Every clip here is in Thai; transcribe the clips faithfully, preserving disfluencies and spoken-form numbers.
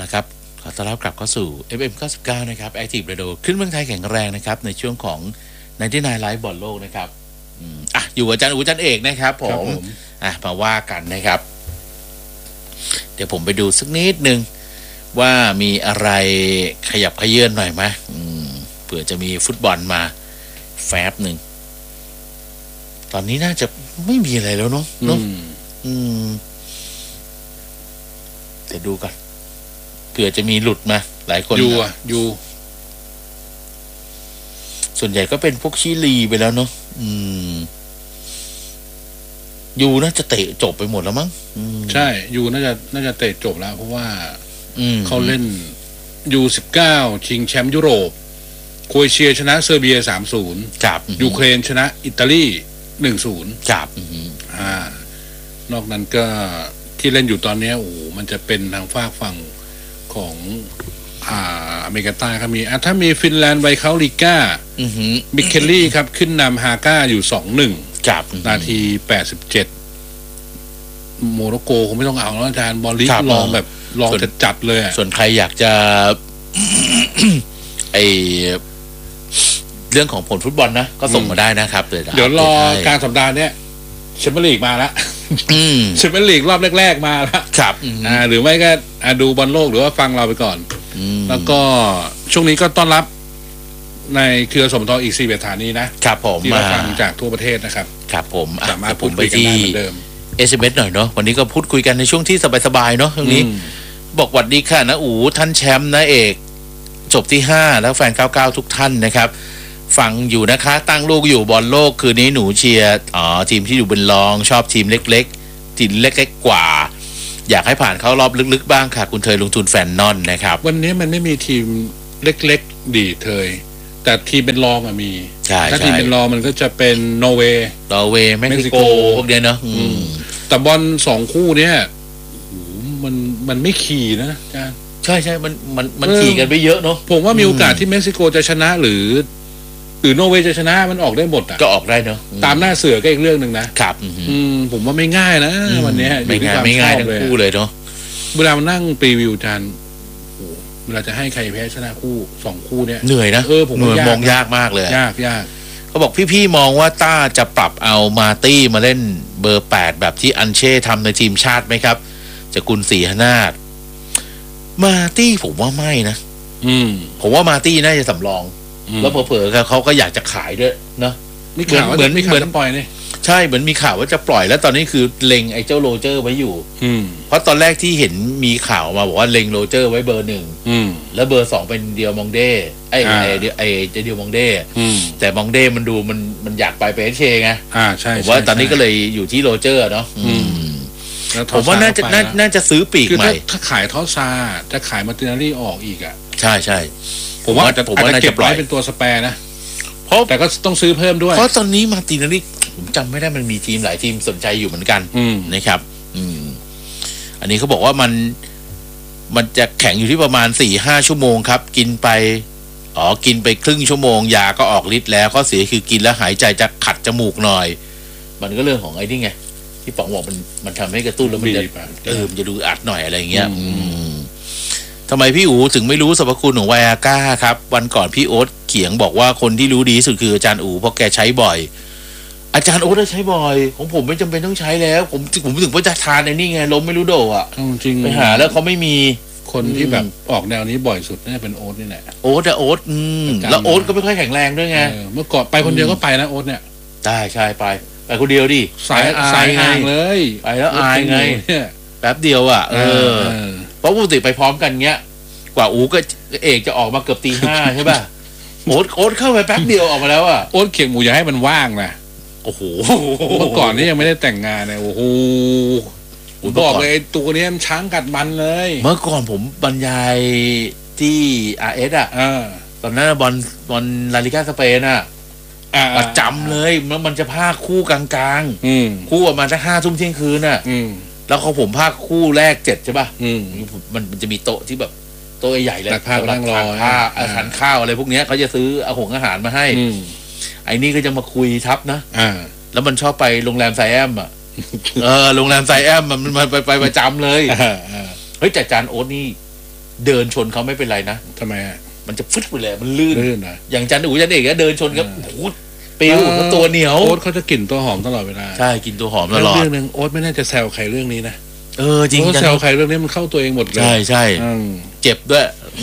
ละครับขอต้อนรับกลับเข้าสู่ เอฟ เอ็ม เก้าสิบเก้า นะครับ Active Radio ขึ้นเมืองไทยแข็งแรงนะครับในช่วงของไนน์ตี้ไนน์ Live บอลโลกนะครับอืมอ่ะอยู่อาจารย์อู๋อาจารย์เอกนะครับผมอ่ะมาว่ากันนะครับเดี๋ยวผมไปดูสักนิดนึงว่ามีอะไรขยับขยื่นหน่อยไหมอืมเผื่อจะมีฟุตบอลมาแฟบหนึ่งตอนนี้น่าจะไม่มีอะไรแล้วเนาะเนาะอืมเดี๋ยวดูก่อนเผื่อจะมีหลุดมาหลายคนอยู่อ่ะอยู่ส่วนใหญ่ก็เป็นพวกชิลีไปแล้วเนาะอืมยูน่าจะเตะจบไปหมดแล้วมั้งใช่ยูน่าจะน่าจะเตะจบแล้วเพราะว่าเขาเล่นยูสิบเก้าชิงแชมป์ยุโรปโครเอเชียชนะเซอร์เบีย สามศูนย์ครับยูเครนชนะอิตาลี หนึ่งศูนย์ครับอ่านอกนั้นก็ที่เล่นอยู่ตอนนี้โอ้มันจะเป็นทางฝากฝั่งของอ่าอเมริกาใต้ครับมีอ่ะถ้ามีฟินแลนด์ไวเคาลิก้ามิเคลลี่ครับขึ้นนำฮาก้าอยู่ สองหนึ่งครับนาทีแปดสิบเจ็ดโมร็อกโกคงไม่ต้องเอาแล้วอาจารย์บอลลีกลองแบบลองจัดๆเลยอ่ะส่วนใครอยากจะ ไอเรื่องของผลฟุตบอลนะก็ส่งมาได้นะครับเดี๋ยวรอกลางสัปดาห์เนี้ยแชมเปี้ยนลีกมาแล้วแชมเปี้ยนลีกรอบแรกๆมาแล้วครับอ่าหรือไม่ก็ดูบอลโลกหรือว่าฟังเราไปก่อนแล้วก็ช่วงนี้ก็ต้อนรับในเครือสมทอีกสี่สถานีนะครับผมที่เราฟังจากทั่วประเทศนะครับครับผมสามารถพูดคุยกันได้เหมือนเดิมเอส เอ็ม เอส หน่อยเนาะวันนี้ก็พูดคุยกันในช่วงที่สบายๆเนาะตรงนี้บอกหวัดดีค่ะนะอู๋ท่านแชมป์นะเอกจบที่ห้าแล้วแฟนเก้าสิบเก้าทุกท่านนะครับฟังอยู่นะคะตั้งลูกอยู่บอลโลกคืนนี้หนูเชียร์อ๋อทีมที่อยู่บนรองชอบทีมเล็กๆทีมเล็กๆกว่าอยากให้ผ่านเข้ารอบลึกๆบ้างค่ะคุณเทยลงทุนแฟนนอนนะครับวันนี้มันไม่มีทีมเล็กๆดีเทยแต่ทีมเป็นรองอะมีถ้าทีมเป็นรองมันก็จะเป็นนอร์เวย์นอร์เวย์เม็กซิโกพวกเนี้ยเนาะแต่บอลสองคู่เนี้ยมันมันไม่ขี่นะอาจารย์ใช่ใช่มันมันมันขี่กันไปเยอะเนาะผมว่ามีโอกาสที่เม็กซิโกจะชนะหรือหรือนอร์เวย์จะชนะมันออกได้หมดอ่ะก็ออกได้เนาะตามหน้าเสือก็อีกเรื่องหนึ่งนะครับอืมผมว่าไม่ง่ายนะวันนี้ไม่ง่ายไม่ง่ายทั้งคู่เลยเนาะเวลามานั่งปรีวิวจานเวลาจะให้ใครแพ้ชนะคู่สองคู่เนี้ยเหนื่อยนะเออผมมองยากมากเลยยากยากเขาบอกพี่ๆมองว่าต้าจะปรับเอามาตี้มาเล่นเบอร์แปดแบบที่อันเช่ทำในทีมชาติไหมครับจะกุลศรีหนาฏมาตี้ผมว่าไม่นะอืมผมว่ามาตี้น่าจะสำรองแล้วเผลอๆเขาก็อยากจะขายด้วยเนาะมีข่าวเหมือนมีข่าวจะปล่อยนี่ใช่เหมือนมีข่าวว่าจะปล่อยแล้วตอนนี้คือเล็งไอ้เจ้าโรเจอร์ไว้อยู่เพราะตอนแรกที่เห็นมีข่าวมาบอกว่าเล็งโรเจอร์ไว้เบอร์หนึ่งแล้วเบอร์สองเป็นเดียวมองเด้ไอ้ไอ้ไอ้เดียวมองเด้แต่มองเด้มันดูมันมันอยากไปเปเชไงอ่าใช่ผมว่าตอนนี้ก็เลยอยู่ที่โรเจอร์เนาะผมว่าน่าจะน่าจะซื้อปีกใหม่ถ้าขายทอซาจะขายมาร์ตินาลี่ออกอีกอ่ะใช่ใช่ผมว่าผมว่าน่าจะปล่อยเป็นตัวสแปร์นะเพราะแต่ก็ต้องซื้อเพิ่มด้วยเพราะตอนนี้มาร์ตินาลี่ผมจำไม่ได้มันมีทีมหลายทีมสนใจอยู่เหมือนกันนะครับอืมอันนี้เขาบอกว่ามันมันจะแข็งอยู่ที่ประมาณ สี่ห้า ชั่วโมงครับกินไปอ๋อกินไปครึ่งชั่วโมงยาก็ออกฤทธิ์แล้วข้อเสียคือกินแล้วหายใจจะขัดจมูกหน่อยมันก็เรื่องของไอ้นี่ไงที่ป๋องบอกมันมันทำให้กระตุ้นแล้วมันจะเออมันจะดูอัดหน่อยอะไรอย่างเงี้ยทำไมพี่อู๋ถึงไม่รู้สรรพคุณของไวอาก้าครับวันก่อนพี่โอ๊ตเขียงบอกว่าคนที่รู้ดีที่สุดคืออาจารย์อู๋เพราะแกใช้บ่อยอาจารย์โอ๊ตใช้บ่อยของผมไม่จำเป็นต้องใช้แล้วผมผมถึงว่าจะทานในนี่ไงล้มไม่รู้โดอ่ะจริงไปหาแล้วเขาไม่มีคนที่แบบออกแนวนี้บ่อยสุดน่าจะเป็นโอ๊ตนี่แหละโอ๊ตอะโอ๊ตอืมแล้วโอ๊ตก็ไม่ค่อยแข็งแรงด้วยไงเมื่อก่อนไปคนเดียวก็ไปนะโอ๊ตเนี่ยได้ใช่ไปไปคนเดียวดิสายสายห่างเลยไปแล้วอายไงแป๊บเดียวอ่ะเออเพราะปกติไปพร้อมกันเงี้ยกว่าอู๋ก็เอกจะออกมาเกือบตีห้าใช่ป่ะโอ๊ตโอ๊ตเข้าไปแป๊บเดียวออกมาแล้วอ่ะโอ๊ตเขียงหมูอย่าให้มันว่างนะโอ้โหเมื่อก่อนนี้ยังไม่ได้แต่งงานเลยโอ้โหบอกเลยตัวนี้มันช้างกัดมันเลยเมื่อก่อนผมบรรยายที่ อาร์ เอส อ่ะตอนนั้นบอลบอลลาลิก้าสเปนอ่ะประจำเลยแล้วมันจะพากคู่กลางๆคู่ประมาณสักห้าทุ่มเที่ยงคืนอ่ะแล้วเขาผมพากคู่แรกเจ็ดใช่ป่ะมันมันจะมีโต๊ะที่แบบโต๊ะใหญ่เลยพากนั่งรอข้าวอาหารข้าวอะไรพวกนี้เขาจะซื้ออาหงอาหารมาให้ไอ้นี่ก็จะมาคุยทับนะแล้วมันชอบไปโรงแรมไซแอมอ่ะเออโรงแรมไซแอมมันมันไปไปประจำเลยเฮ้ยแต่จานโอ๊ตนี่เดินชนเขาไม่เป็นไรนะทำไมฮะมันจะฟึดไปเลยมันลื่นลื่นนะอย่างจันอูจันเอกก็เดินชนก็โอ้โหเปรี้ยวตัวเหนียวโอ๊ตเขาจะกลิ่นตัวหอมตลอดเวลาใช่กินตัวหอมตลอดเรื่องนึงโอ๊ตไม่น่าจะแซวใครเรื่องนี้นะเออจริงแซวใครเรื่องนี้มันเข้าตัวเองหมดเลยใช่ใช่เจ็บด้วย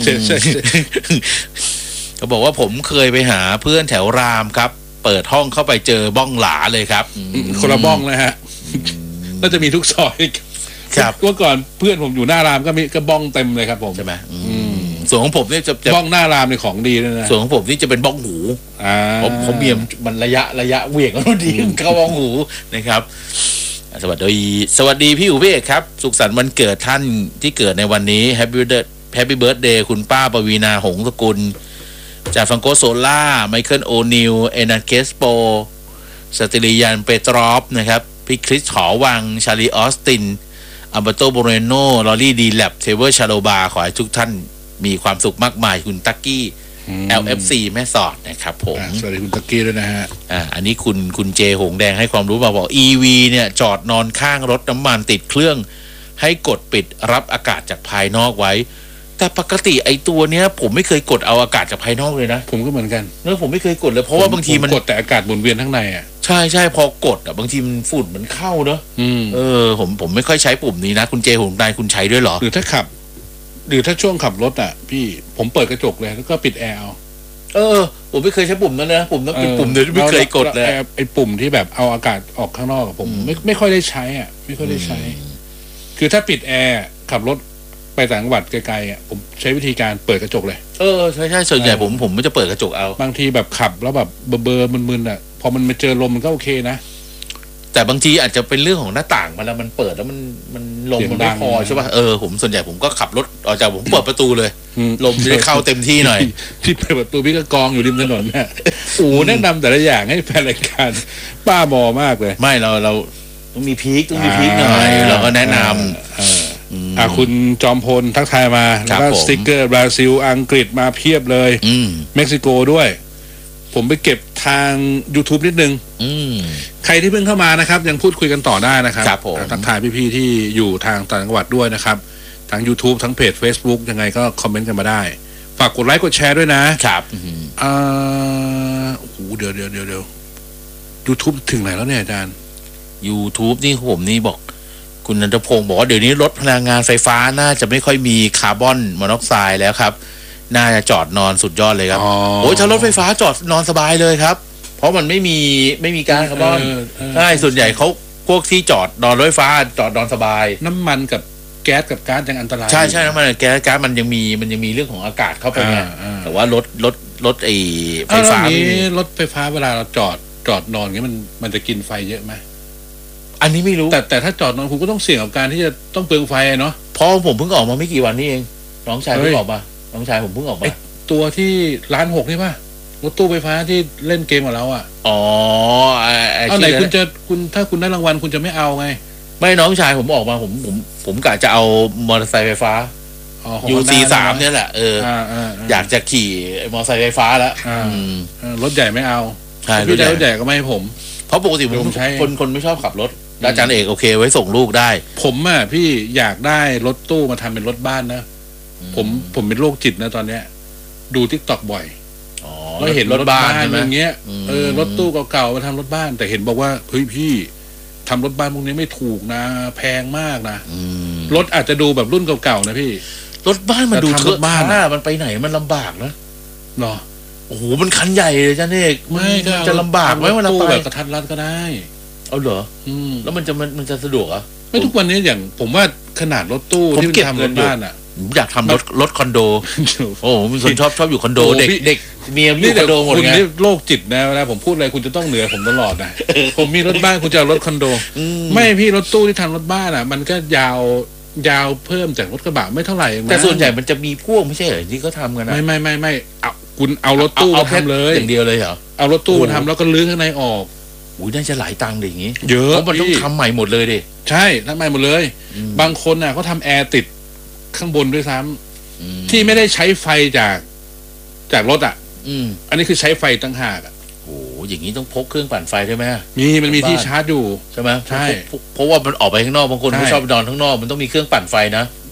เขาบอกว่าผมเคยไปหาเพื่อนแถวรามครับเปิดห้องเข้าไปเจอบ้องหลาเลยครับคนละบ้องเลยฮะก็จะมีทุกซอยครับเมื่อก่อนเพื่อนผมอยู่หน้ารามก็มีก็บ้องเต็มเลยครับผมใช่ไหมส่วนของผมเนี่ยจะบ้องหน้ารามในของดีเลยนะส่วนของผมนี่จะเป็นบ้องหูผมผมเมียมมันระยะระยะเหวี่ยงก็ดีเข้าบ้องหูนะครับสวัสดีสวัสดีพี่อู๋พี่เอกครับสุขสันต์วันเกิดท่านที่เกิดในวันนี้แฮปปี้เบิร์ดแฮปปี้เบิร์ดเดย์คุณป้าปวีณาหงสกุลจากฟังโกโซล่าไมเคิลโอนิลเอนาเคสโปสติริยันเปตรอฟนะครับพี่คริสหอวังชาลีออสตินอัลเบโตโบเรโนลอรี่ดีแลบเทเวอร์ชาโลบาขอให้ทุกท่านมีความสุขมากมายคุณตักกี้ แอล เอฟ ซี แม่สอดนะครับผมสวัสดีคุณตักกี้ด้วยนะฮะอ่าอันนี้คุณคุณเจหงแดงให้ความรู้มาบอก อี วี เนี่ยจอดนอนข้างรถน้ำมันติดเครื่องให้กดปิดรับอากาศจากภายนอกไว้แต่ปกติไอตัวเนี้ยผมไม่เคยกดเอาอากาศจากภายนอกเลยนะผมก็เหมือนกันเนอะผมไม่เคยกดเลยเพราะว่าบางทีมันกดแต่อากาศหมุนเวียนข้างในอ่ะใช่ใช่พอกดอ่ะบางทีมันฝุ่นมันเข้าเนอะเออผมผมไม่ค่อยใช้ปุ่มนี้นะคุณเจหงแดงคุณใช้ด้วยเหรอหรือถ้าขับหรือถ้าช่วงขับรถอ่ะพี่ผมเปิดกระจกเลยแล้วก็ปิดแอร์เอาเออผมไม่เคยใช้ปุ่มนั้นนะปุ่มนั้นเป็นปุ่มเดียวที่ไม่เคยกดเลยไอ้ปุ่มที่แบบเอาอากาศออกข้างนอกผมไม่ไม่ค่อยได้ใช้อ่ะไม่ค่อยได้ใช้คือถ้าปิดแอร์ขับรถไปต่างจังหวัดไกลๆอ่ะผมใช้วิธีการเปิดกระจกเลยเออใช่ใช่ส่วนใหญ่ผมผมไม่จะเปิดกระจกเอาบางทีแบบขับแล้วแบบเบอร์มึนๆอ่ะพอมันมาเจอลมมันก็โอเคนะแต่บางทีอาจจะเป็นเรื่องของหน้าต่างมันแล้วมันเปิดแล้วมันมันลมมันไม่พอใช่ป่ะเออผมส่วนใหญ่ผมก็ขับรถออกจากผมเปิดประตูเลยลมจะได้เข้าเต็มที่หน่อยที่เปิดประตูพี่ก็กองอยู่ริมถนนเนี่ยโอ้แนะนำแต่ละอย่างให้แฟนรายการป้าบอมากเลยไม่เราเราต้องมีพีคต้องมีพีคหน่อยเราก็แนะนำอ่าคุณจอมพลทักทายมาแล้วก็สติ๊กเกอร์บราซิลอังกฤษมาเพียบเลยเม็กซิโกด้วยผมไปเก็บทาง YouTube นิดนึงใครที่เพิ่งเข้ามานะครับยังพูดคุยกันต่อได้นะครับทักทายพี่ๆที่อยู่ทางต่างจังหวัดด้วยนะครับทั้ง YouTube ทั้งเพจ Facebook ยังไงก็คอมเมนต์กันมาได้ฝากกดไลค์กดแชร์ด้วยนะครับอ่าโอ้โหเดี๋ยวเดี๋ยวเดี๋ยวเดี๋ยว YouTube ถึงไหนแล้วเนี่ยอาจารย์ YouTube นี่ผมนี่บอกคุณนันทพงศ์บอกว่าเดี๋ยวนี้รถพลังงานไฟฟ้าน่าจะไม่ค่อยมีคาร์บอนมอนอกไซด์แล้วครับน่าจะจอดนอนสุดยอดเลยครับโอ้ยถ้ารถไฟฟ้าจอดนอนสบายเลยครับเพราะมันไม่มีไม่มีก๊าซคาร์บอนใช่ส่วนใหญ่เขาพวกที่จอดนอนรถไฟฟ้าจอดนอนสบายน้ำมันกับแก๊สกับก๊าซยังอันตรายใช่ใช่น้ำมันแก๊สก๊าซมันยังมีมันยังมีเรื่องของอากาศเข้าไปไงแต่ว่ารถรถรถไอไฟฟ้านี้รถไฟฟ้าเวลาเราจอดจอดนอนงี้มันมันจะกินไฟเยอะไหมอันนี้ไม่รู้แต่แต่ถ้าจอดนอนคุณก็ต้องเสี่ยงกับการที่จะต้องเปลืองไฟเนาะเพราะผมเพิ่งออกมาไม่กี่วันนี้เองน้องชายเพิ่งออกมาน้องชายผมเพิ่งออกมาตัวที่ร้านหกนี่ป่ะรถตู้ไฟฟ้าที่เล่นเกมกับเราอ่ะอ๋อเอาไหนคุณจะคุณถ้าคุณได้รางวัลคุณจะไม่เอาไงไม่น้องชายผมออกมาผมผมผมกะจะเอามอเตอร์ไซค์ไฟฟ้ายู ซี สาม เนี่ยแหละเอออยากจะขี่มอเตอร์ไซค์ไฟฟ้าแล้วรถใหญ่ไม่เอาใช่รถใหญ่รถใหญ่ก็ไม่ให้ผมเพราะปกติผมใช้คนคนไม่ชอบขับรถอาจารย์เอกโอเคไว้ส่งลูกได้ผมอ่ะพี่อยากได้รถตู้มาทำเป็นรถบ้านนะผมผมเป็นโรคจิตนะตอนเนี้ยดู TikTok บ่อยแล้วเห็นรถบ้านอย่างเงี้ยเออรถตู้เก่าๆมาทำรถบ้านแต่เห็นบอกว่าเฮ้ยพี่ทำรถบ้านพวกนี้ไม่ถูกนะแพงมากนะรถอาจจะดูแบบรุ่นเก่าๆนะพี่รถบ้านมันดูเถอะบ้านมันไปไหนมันลำบากนะเนาะโอ้โหมันคันใหญ่เลยจ้าเอกไม่ก็จะลำบากไหมเวลาไปแบบกระทัดรัดก็ได้เอาเหรอแล้วมันจะมันมันจะสะดวกอ่ะไม่ทุกวันนี้อย่างผมว่าขนาดรถตู้ที่ทำรถบ้านอ่ะอยากทำรถรถคอนโดโอ้ผมคนชอบชอบอยู่คอนโดเด็กเด็กเมียมีคอนโดหมดไงคุณนี่โรคจิตนะเวลาผมพูดอะไรคุณจะต้องเหนือผมตลอดนะผมมีรถบ้านคุณจะรถคอนโดไม่พี่รถตู้ที่ทำรถบ้านอ่ะมันก็ยาวยาวเพิ่มจากรถกระบะไม่เท่าไหร่แต่ส่วนใหญ่มันจะมีพ่วงไม่ใช่เหรอที่เขาทำกันนะไม่ไม่ไม่ไม่เอาคุณเอารถตู้มาทำเลยอย่างเดียวเลยเหรอเอารถตู้มาทำแล้วก็ลื้อข้างในออกอุ้ยน่าจะหลายตังค์ดิอย่างงี้เยอะเพราะมันต้องทำใหม่หมดเลยดิใช่ทำใหม่หมดเลยบางคนน่ะเขาทำแอร์ติดข้างบนด้วยซ้ำที่ไม่ได้ใช้ไฟจากจากรถอ่ะอันนี้คือใช้ไฟตั้งหากอ่ะโอ้อย่างนี้ต้องพกเครื่องปั่นไฟใช่ไหมมีมันมีที่ชาร์จอยู่ใช่ไหมใช่เพราะว่ามันออกไปข้างนอกบางคนไม่ชอบนอนข้างนอกมันต้องมีเครื่องปั่นไฟนะ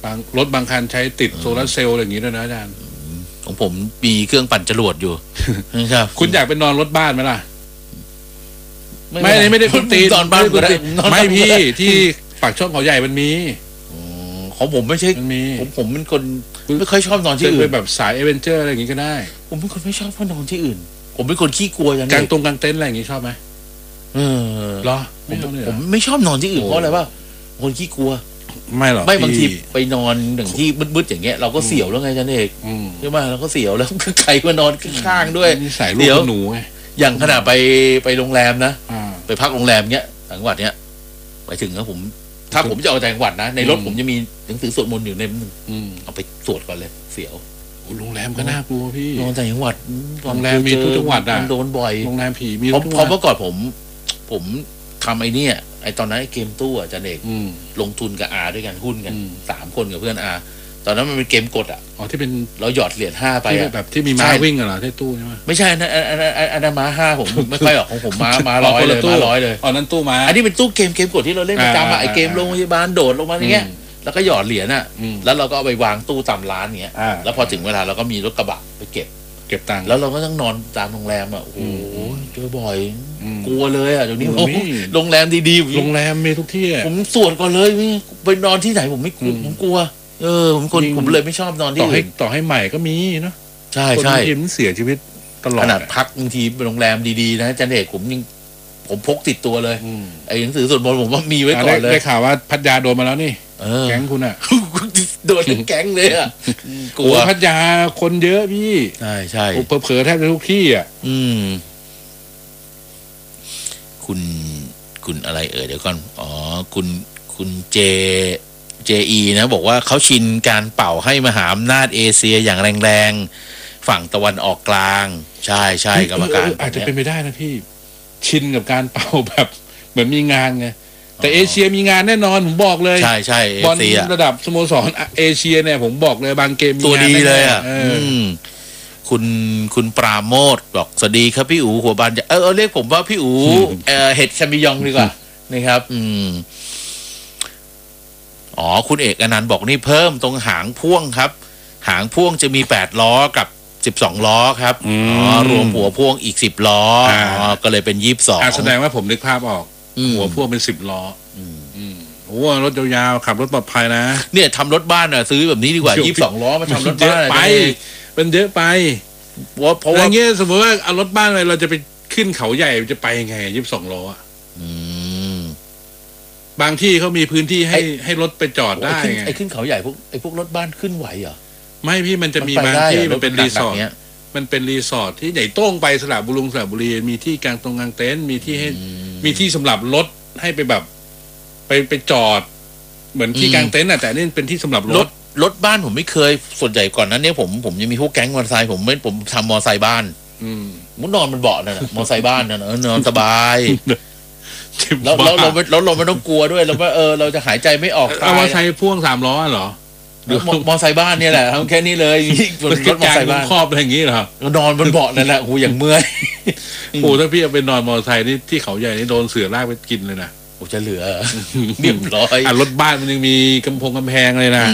บางรถบางคันใช้ติดโซลาร์เซลล์อะไรอย่างนี้ด้วยนะอาจารย์ของผมมีเครื่องปั่นจรวดอยู่นะครับคุณอยากไปนอนรถบ้านไหมล่ะไม่ไม่ได้คุณตีนอนบ้านไม่พี่ที่ปากช่องเขาใหญ่มันมีของผมไม่ใช่ผมผมเป็นคนไม่ค่อยชอบนอนที่อื่นเป็นแบบสายเอเวนเจอร์อะไรอย่างงี้ก็ได้ผมเป็นคนไม่ชอบนอนที่อื่นผมเป็นคนขี้กลัวอย่างนี้กางตรงกางเต็นท์อะไรอย่างงี้ชอบไหมเออเหรอผมผมไม่ชอบนอนที่อื่นเพราะอะไรว่าคนขี้กลัวไม่หรอกไม่บางทีไปนอนอย่างที่มืดๆอย่างเงี้ยเราก็เสียวแล้วไงจันเอกใช่ไหมเราก็เสียวแล้วใครมานอนข้างๆด้วยเดี๋ยวหนูไงอย่างขนาดไปไปโรงแรมนะไปพักโรงแรมเงี้ยต่างจังหวัดเนี้ยไปถึงแล้วผมถ้าผมจะเอาต่างจังหวัดนะในรถผมจะมีหนังสือสวดมนต์อยู่ในมือเอาไปสวดก่อนเลยเสียวโรงแรมก็น่ากลัวพี่นอนต่างจังหวัดโรงแรมมีทุกจังหวัดอ่ะโดนบ่อยโรงแรมผีมีทุกจังหวัดเพราะเมื่อก่อนผมผมทำไอ้นี่ไอ้ตอนนั้นไอ้เกมตู้อ่ะจันเอกลงทุนกับอาด้วยกันหุ้นกันสามคนกับเพื่อนอาตอนนั้นมันเป็นเกมกดอ่ะอ๋อที่เป็นเราหยอดเหรียญห้าไปแบบที่มีม้าวิ่งกันเหรอที่ตู้ใช่ไหมไม่ใช่อันนั้นอันนั้นอันนั้นม้าห้าผมไม่ค่อยหรอกของผมม้าม้าร้อยเลยม้าร้อยเลยอ๋อนั้นตู้ม้าอันนี้เป็นตู้เกมเกมกดที่เราเล่นประจำอ่ะไอ้เกมโรงพยาบาลโดดลงมาอย่างเงี้ยแล้วก็หยอดเหรียญอ่ะแล้วเราก็เอาไปวางตู้ตามร้านเงี้ยแล้วพอถึงเวลาเราก็มีรถกระบะไปเก็บเก็บตังค์แล้วเราก็ต้องนอนตามโรงแรมอ่ะโอ้โหเจอบ่อยกลัวเลยอ่ะเดี๋ยวนี้โรงแรมดีๆโรงแรมมีทุกที่ผมสวดก่อนเลยไปนอนที่ไหนผมไม่กลัวผมกลัวเออผมคนผมเลยไม่ชอบนอนที่ต่อให้ต่อให้ใหม่ก็มีเนาะใช่ใช่คนที่เสียชีวิตตลอดขนาดพักบางทีโรงแรมดีๆนะจันเอกผมยังผมพกติดตัวเลยไอ้หนังสือสวดมนต์ผมว่ามีไว้ก่อนเลยได้ข่าวว่าพัทยาโดนมาแล้วนี่แก๊งคุณอ่ะโดนทั้งแก๊งเลยอ่ะกลัวพัทยาคนเยอะพี่ใช่ใช่เผลอๆแทบจะทุกที่อ่ะอืมคุณคุณอะไรเอ่ยเดี๋ยวก่อนอ๋อคุณคุณเจเจอีนะบอกว่าเขาชินการเป่าให้มหาอำนาจเอเชียอย่างแรงๆฝั่งตะวันออกกลางใช่ใช่กรรมการอาจจะเป็นไปได้นะพี่ชินกับการเป่าแบบเหมือนมีงานไงแต่เอเชียมีงานแน่นอนผมบอกเลยใช่ใช่บอลระดับสโมสรเอเชียเนี่ยผมบอกเลยบางเกมตัวดีเลยอ่ะคุณคุณปราโมทบอกสวัสดีครับพี่อู๋หัวบานเออเรียกผมว่าพี่อู๋เออเห็ดชามิยองดีกว่านะครับอืมอ๋อคุณเอกอนันต์บอกนี่เพิ่มตรงหางพ่วงครับหางพ่วงจะมีแปดล้อกับสิบสองล้อครับอ๋อรวมหัวพ่วงอีกสิบล้ออ๋อก็เลยเป็นยี่สิบสองแสดงว่าผมนึกภาพออกหัวพ่วงเป็นสิบล้อโอ้รถยาวๆขับรถปลอดภัยนะเนี่ยทำรถบ้านอ่ะซื้อแบบนี้ดีกว่ายี่สิบสองล้อมาทำรถบ้านไปเป็นเยอะไปเพราะว่าเงี้ยสมมติว่าเอารถบ้านอะไรเราจะไปขึ้นเขาใหญ่จะไปยังไงยี่สิบสองล้ออ่ะบางที่เขามีพื้นที่ให้ให้รถไปจอดได้ไงไอ้ขึ้นเขาใหญ่พวกไอ้พวกรถบ้านขึ้นไหวเหรอไม่พี่มันจะมีบางที่มันเป็นรีสอร์ทมันเป็นรีสอร์ทที่ใหญ่โต้งไปสระบุรีสระบุรีมีที่กลางตรงกลางเต็นท์มีที่ให้มีที่สำหรับรถให้ไปแบบไปไปจอดเหมือนที่กลางเต็นท์อ่ะแต่นี่เป็นที่สำหรับรถรถบ้านผมไม่เคยส่วนใหญ่ก่อนนั้นเนี่ยผมผมยังมีพวกแก๊งมอเตอร์ไซค์ผมไม่ผมทำมอเตอร์ไซค์บ้านมุดนอนมันเบาะนั่นมอเตอร์ไซค์บ้านนั่นนอนสบายแล้วเราเราเราเราไม่ต้องกลัวด้วยเราว่าเออเราจะหายใจไม่ออกเอามอเตอร์ไซค์พ่วงสามล้อเหรอหรือมอเตอร์ไซค์บ้านเนี่ยแหละทำแค่นี้เลยรถมอเตอร์ไซค์บ้านครอบอะไรอย่างงี้เหรอเรานอนบนเบาะนั่นแหละโอ้อย่างเมื่อยโอ้ถ้าพี่เอาไปนอนมอเตอร์ไซค์นี่ที่เขาใหญ่นี่โดนเสือลากไปกินเลยนะโอ้จะเหลือเรียบร้อยอ่ะรถบ้านมันยังมีกำพงกำแพงเลยนะ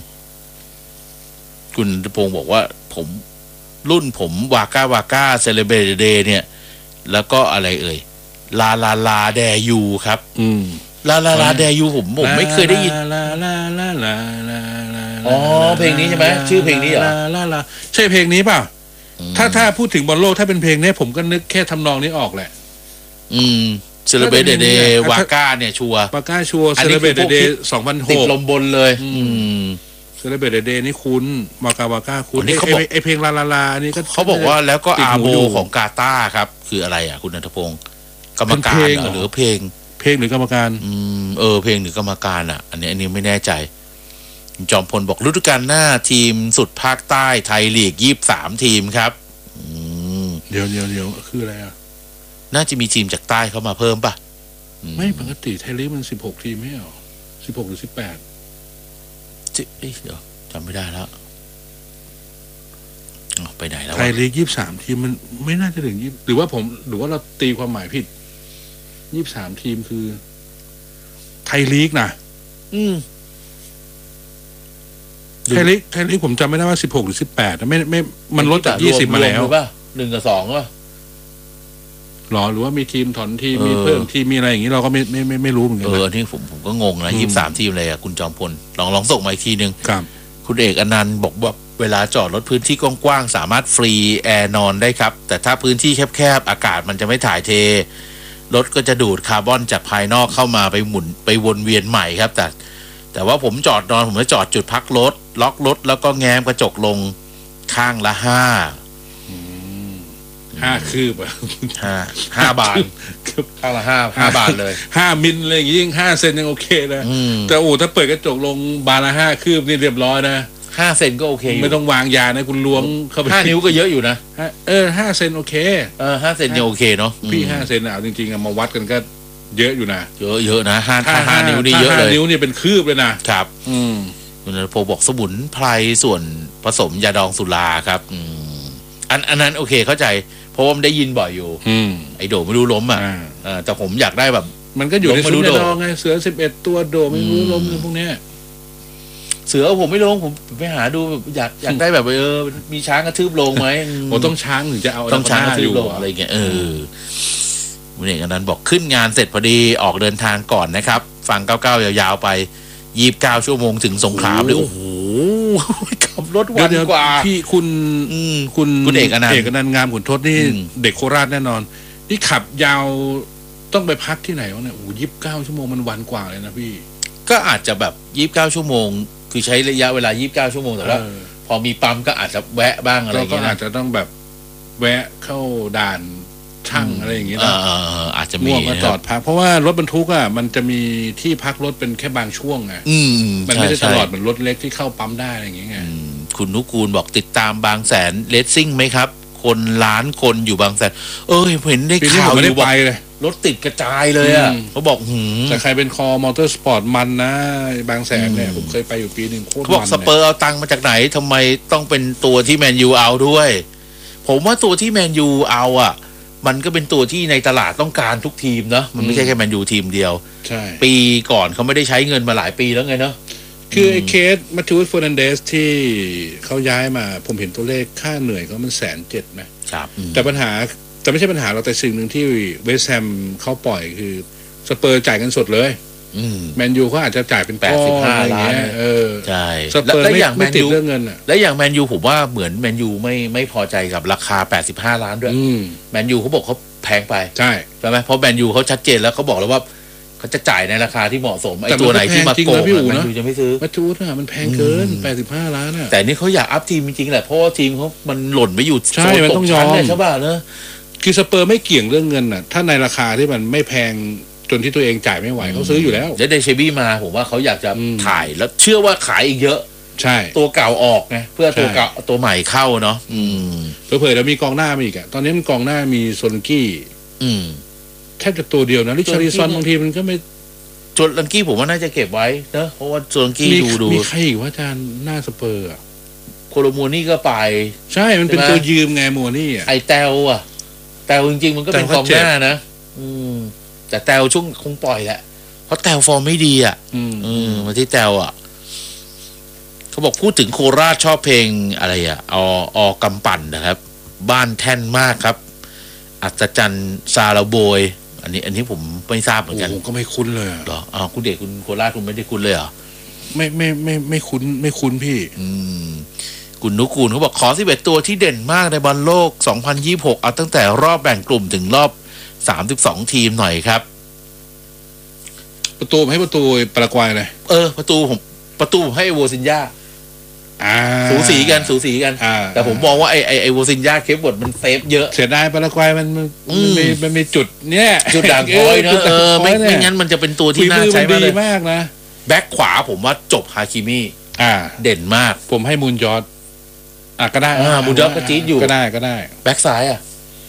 คุณพงศ์บอกว่าผมรุ่นผมวาก้าวาก้าเซเลเบรเดย์เนี่ยแล้วก็อะไรเอ่ยลาลาลาแดยูครับอืมลาลาลาแดยูผมผมไม่เคยได้ยินลาลาลาลาลาลาอ๋อเพลงนี้ใช่ไหมชื่อเพลงนี้เหรอลาลาใช่เพลงนี้เปล่าถ้าถ้าพูดถึงบอลโลกถ้าเป็นเพลงนี้ผมก็นึกแค่ทำนองนี้ออกแหละอืมเซเลเบรเดย์วาก้าเนี่ยชัววาก้าชัวเซเลเบรเดย์สองพันหกติดลมบนเลยอืมเซเลเบรเดย์นี่คุณวากาวาก้าคุณนี่เขาบอกไอเพลงลาลาลานี่ก็เขาบอกว่าแล้วก็อาโบของกาตาครับคืออะไรอ่ะคุณณัฐพงศ์กรรมการหรือเพลงเพลงหรือกรรมการอืมเออเพลงหรือกรรมการอ่ะอันนี้อันนี้ไม่แน่ใจจอมพลบอกฤดูกาลหน้าทีมสุดภาคใต้ไทยลีกยี่สิบสามทีมครับอืมเดี๋ยวเดี๋ยวเดี๋ยวคืออะไรอ่ะน่าจะมีทีมจากใต้เข้ามาเพิ่มป่ะไม่ปกติไทยลีกมันสิบหกทีมไม่เหรอสิบหกหรือสิบแปดจิเดี๋ยวจำไม่ได้แล้วไปไหนแล้วไทยลีกยี่สิบสามทีมมันไม่น่าจะถึงยี่หรือว่าผมหรือว่าเราตีความหมายผิดยี่สิบสามทีมคือไทยลีกนะอืมไทยลีกไทยลีกผมจำไม่ได้ว่าสิบหกหรือสิบแปดไม่ไม่มันลดจากยี่สิบมาแล้วป่ะหนึ่งกับสองป่ะหรอหรือว่ามีทีมถอนทีมมีเพิ่มทีมมีอะไรอย่างนี้เราก็ไม่ไม่ไม่ไม่รู้เหมือนกันเออที่ผมผมก็งงนะยี่สิบสามทีมเลยอ่ะคุณจอมพลลองลองส่งมาอีกทีนึงครับคุณเอกอนันต์บอกว่าเวลาจอดรถพื้นที่กว้างๆสามารถฟรีแอร์นอนได้ครับแต่ถ้าพื้นที่แคบๆอากาศมันจะไม่ถ่ายเทรถก็จะดูดคาร์บอนจากภายนอกเข้ามาไปหมุนไปวนเวียนใหม่ครับแต่แต่ว่าผมจอดนอนผมจะจอดจุดพักรถล็อกรถแล้วก็แง้มกระจกลงข้างละห้าห้าคืบอะห้าห้าบาทข้างละห้าห้าบาทเลยห้ามิลอะไรอย่างงี้ยิ่งห้าเซนยังโอเคนะแต่โอ้ถ้าเปิดกระจกลงบานละห้าคืบนี่เรียบร้อยนะห้าเซนก็โอเคไม่ต้องวางยานะคุณล้วงเข้าไปห้านิ้วก็เยอะอยู่นะเออห้าเซนโอเคเออห้าเซนยังโอเคเนาะพี่ห้าเซนอ่ะจริงๆมาวัดกันก็เยอะอยู่นะเยอะเยอะนะห้าห้านิ้วนี่เยอะเลยห้านิ้วนี่เป็นคืบเลยนะครับอืมคุณนรพงศ์บอกสมุนไพรส่วนผสมยาดองสุราครับอืมอันอันนั้นโอเคเข้าใจเพราะว่ามันได้ยินบ่อยอยู่ไอโดไม่รู้ล้มอ่ะแต่ผมอยากได้แบบมันก็อยู่ในชุดยาดองไงเสือสิบเอ็ดตัวโดไม่รู้ล้มพวกเนี้ยเสือผมไม่ลงผมไปหาดูอยากอยากได้แบบเออมีช้างกระทืบลงไหมโอ้ต้องช้างถึงจะเอาต้องช้างกระทืบลงอะไรเงี้ยเออคุณเอกอนันต์บอกขึ้นงานเสร็จพอดีออกเดินทางก่อนนะครับฟังเก้าเก้ายาวๆไปยี่สิบเก้าชั่วโมงถึงสงขลาเลยโอ้โหขับรถวันกว่าพี่คุณคุณคุณเอกอนันต์เอกอนันต์งามขุนทดนี่เด็กโคราชแน่นอนนี่ขับยาวต้องไปพักที่ไหนวะเนี่ยโอ้ยี่สิบเก้าชั่วโมงมันวันกว่าเลยนะพี่ก็อาจจะแบบยี่สิบเก้าชั่วโมงคือใช้ระยะเวลายี่สิบเก้าชั่วโมงแต่ว่าพอมีปั๊มก็อาจจะแวะบ้างอะไรอย่างเงี้ยก็อาจจะต้องแบบแวะเข้าด่านช่างอะไรอย่างเงี้ยนะอาจจะมีมาจอดพักเพราะว่ารถบรรทุกอ่ะมันจะมีที่พักรถเป็นแค่บางช่วงไงมันไม่ได้ตลอดเหมือนรถเล็กที่เข้าปั๊มได้อะไรอย่างเงี้ยคุณนุกูลบอกติดตามบางแสนเลสซิ่งไหมครับคนล้านคนอยู่บางแสนเออเห็นได้ข่าวอยู่ไปเลยรถติดกระจายเลยอ่ะเขาบอกหืมแต่ใครเป็นคอมอเตอร์สปอร์ตมันนะบางแสนเนี่ยผมเคยไปอยู่ปีหนึ่งโคตรมันเขาบอกสเปอร์เอาตังค์มาจากไหนทำไมต้องเป็นตัวที่แมนยูเอาด้วยผมว่าตัวที่แมนยูเอาอ่ะมันก็เป็นตัวที่ในตลาดต้องการทุกทีมเนาะมันไม่ใช่แค่แมนยูทีมเดียวใช่ปีก่อนเขาไม่ได้ใช้เงินมาหลายปีแล้วไงเนาะคือไอ้เคสมาทูสเฟอร์นันเดสที่เขาย้ายมาผมเห็นตัวเลขค่าเหนื่อยเขามันแสนเจ็ดไหมครับแต่ปัญหาแต่ไม่ใช่ปัญหาเราแต่สิ่งหนึ่งที่เวสต์แฮมเขาปล่อยคือสเปอร์จ่ายเงินสดเลยแมนยูเขาอาจจะจ่ายเป็นแปดสิบห้าล้านเออใช่สเปอร์ไม่ไม่ติดเรื่องเงินอ่ะและอย่างแมนยูผมว่าเหมือนแมนยูไม่ไม่พอใจกับราคาแปดสิบห้าล้านด้วยแมนยูเขาบอกเขาแพงไปใช่ใช่ไหมเพราะแมนยูเขาชัดเจนแล้วเขาบอกแล้วว่าเขาจะจ่ายในราคาที่เหมาะสมไอ้ตัวไหนที่มาโกงแมนยูจะไม่ซื้อมาจูดอ่ะมันแพงเกินแปดสิบห้าล้านอ่ะแต่นี่เขาอยากอัพทีมจริงๆแหละเพราะว่าทีมเขามันหล่นไปอยู่ใช่มันต้องยอมใช่ป่ะเนอะคือสเปอร์ไม่เกี่ยงเรื่องเงินอ่ะถ้าในราคาที่มันไม่แพงจนที่ตัวเองจ่ายไม่ไหวเขาซื้ออยู่แล้วแล้วเดเชบี้มาผมว่าเขาอยากจะถ่ายแล้วเชื่อว่าขายอีกเยอะใช่ตัวเก่าออกไงเพื่อตัวเก่าตัวใหม่เข้าเนาะเผื่อๆแล้วมีกองหน้ามาอีกอ่ะตอนนี้มันกองหน้ามีโซนกี้แค่จะตัวเดียวนะลิชาริซอนบางทีมันก็ไม่โจลังกี้ผมว่าน่าจะเก็บไว้เนอะเพราะว่าโจลังกี้ดูดูมีใครอีกว่าอาจารย์หน้าสเปอร์อ่ะโคโลมูนี่ก็ไปใช่มันเป็นตัวยืมไงมัวนี่อ่ะไอแตวอ่ะแตวจริงๆมันก็เป็นกองหน้านะอืมแต่แตวช่วงคงปล่อยแหละเพราะแตวฟอร์มไม่ดีอ่ะอืมมาที่แตวอ่ะเขาบอกพูดถึงโคราชชอบเพลงอะไรอ่ะอออกำปั่นนะครับบ้านแท่นมากครับอัศจรรย์ซาลาโบยอันนี้อันนี้ผมไม่ทราบเหมือนกันก็ไม่คุ้นเลยเหรออ๋อคุณเด็กคุณโคราชคุณไม่ได้คุ้นเลยเหรอไม่ไม่ไม่ไม่คุ้นไม่คุ้นพี่อืมคุณนุกูลเขาบอกขอสิบเอ็ดตัวที่เด่นมากในบอลโลกสองพันยี่สิบหกเอาตั้งแต่รอบแบ่งกลุ่มถึงรอบสามสิบสองทีมหน่อยครับประตูให้ประตูปารากวัยเลยเออประตูผมประตูผมให้โวซินยาสูสีกันสูสีกันแต่ผมมองว่าไอไอไอโวซินยาเคปบทมันเซฟเยอะเสียดายปารากวัยมันมันมีมันมีจุดเนี้ยจุดด่างพร้อยเนอะเออไม่ไม่งั้นมันจะเป็นตัวที่น่าใช้มากเลยมากนะแบ็คขวาผมว่าจบฮาคิมิอ่าเด่นมากผมให้มูนยอดอ่ะก็ได้อ่ามูนยอดก็จี๊ดอยู่ก็ได้ก็ได้แบ็คซ้ายอ่ะ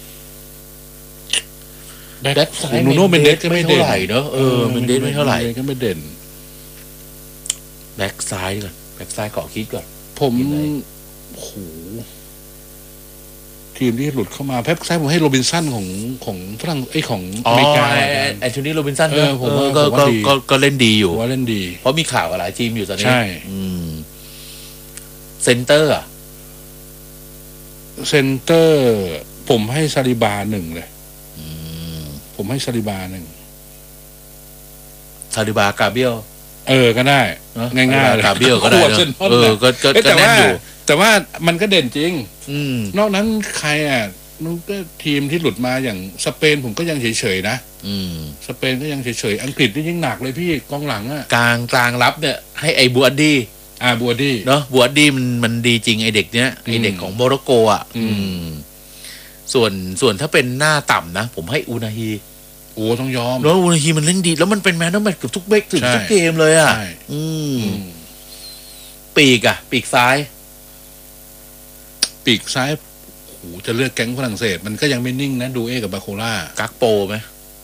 แบ็คซ้ายนูโน่เมนเดสก็ไม่เท่าไหร่เนอะเออเมนเดสไม่เท่าไหร่ก็ไม่เด่นแบ็คซ้ายก่อนแบ็คซ้ายขอคิดก่อนผมโอ้โหทีมที่หลุดเข้ามาแพ็คซ้ายผมให้โรบินสันของของฝรั่งไอ้ของอเมริกาไอ้ทีนี้โรบินสันเออผมก็ก็ก็เล่นดีอยู่ว่าเล่นดีเพราะมีข่าวกับหลายทีมอยู่ตอนนี้ใช่เซนเตอร์อะเซนเตอร์ผมให้ซาลิบาหนึ่งเลยผมให้ซาลิบาหนึ่งซาลิบากาเบียลเออก็ได้ง่ายๆเลยกาเบียลก็ได้เออก็ก็แต่ว่าอยู่แต่ว่ามันก็เด่นจริงนอกนั้นใครอ่ะมันก็ทีมที่หลุดมาอย่างสเปนผมก็ยังเฉยๆนะสเปนก็ยังเฉยๆอังกฤษนี่ยิ่งหนักเลยพี่กองหลังอ่ะกลางกลางรับเนี่ยให้ไอ้บัวดี้อ่าบัวดี้เนาะบัวดี้มันมันดีจริงไอ้เด็กเนี้ยไอ้เด็กของโมร็อกโกอ่ะส่วนส่วนถ้าเป็นหน้าต่ำนะผมให้อูนาฮีโอ้ต้องยอมแล้วอูนาฮีมันเล่นดีแล้วมันเป็นแมนนแมตเกือบทุกเบรกถึงทุกเกมเลยอ่ะอืมปีกอ่ะปีกซ้ายปีกซ้ายโหจะเลือกแก๊งฝรั่งเศสมันก็ยังไม่นิ่งนะดูเอกับบาโคล่ากักโปไหม